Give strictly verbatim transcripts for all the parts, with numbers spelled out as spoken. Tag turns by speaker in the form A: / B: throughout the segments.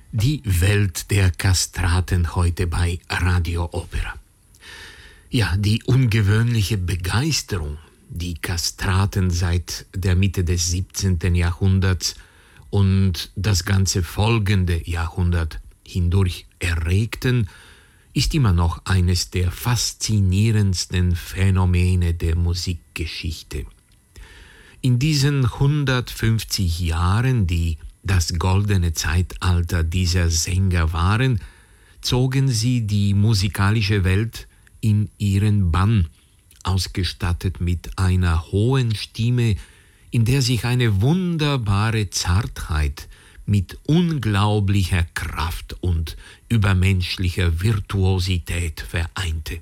A: Die Welt der Kastraten heute bei Radio Opera. Ja, die ungewöhnliche Begeisterung, die Kastraten seit der Mitte des siebzehnten. Jahrhunderts und das ganze folgende Jahrhundert hindurch erregten, ist immer noch eines der faszinierendsten Phänomene der Musikgeschichte. In diesen hundertfünfzig Jahren, die das goldene Zeitalter dieser Sänger waren, zogen sie die musikalische Welt in ihren Bann, ausgestattet mit einer hohen Stimme, in der sich eine wunderbare Zartheit mit unglaublicher Kraft und übermenschlicher Virtuosität vereinte.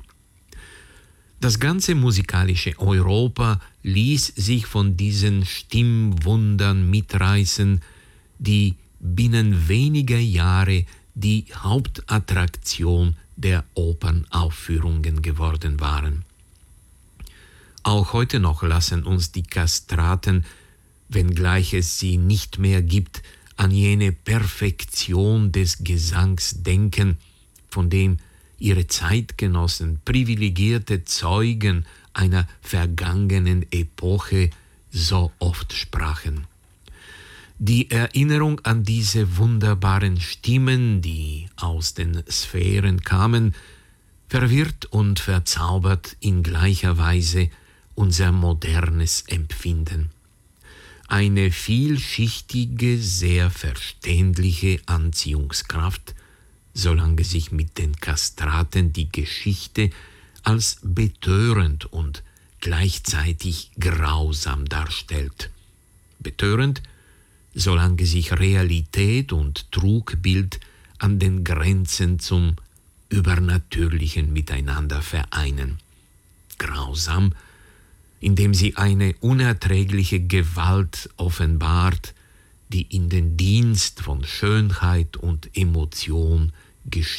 A: Das ganze musikalische Europa ließ sich von diesen Stimmwundern mitreißen, die binnen weniger Jahre die Hauptattraktion der Opernaufführungen geworden waren. Auch heute noch lassen uns die Kastraten, wenngleich es sie nicht mehr gibt, an jene Perfektion des Gesangs denken, von dem ihre Zeitgenossen, privilegierte Zeugen einer vergangenen Epoche, so oft sprachen. Die Erinnerung an diese wunderbaren Stimmen, die aus den Sphären kamen, verwirrt und verzaubert in gleicher Weise unser modernes Empfinden. Eine vielschichtige, sehr verständliche Anziehungskraft, solange sich mit den Kastraten die Geschichte als betörend und gleichzeitig grausam darstellt. Betörend, solange sich Realität und Trugbild an den Grenzen zum Übernatürlichen miteinander vereinen. Grausam, indem sie eine unerträgliche Gewalt offenbart, die in den Dienst von Schönheit und Emotion gestellt